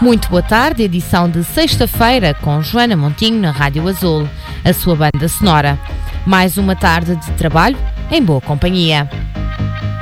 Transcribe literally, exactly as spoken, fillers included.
Muito boa tarde, edição de sexta-feira com Joana Montinho na Rádio Azul, a sua banda sonora. Mais uma tarde de trabalho em boa companhia.